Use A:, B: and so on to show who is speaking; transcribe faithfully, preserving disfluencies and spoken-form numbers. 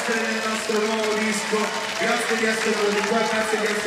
A: essere nel nostro nuovo disco, grazie di essere venuti qua, grazie di essere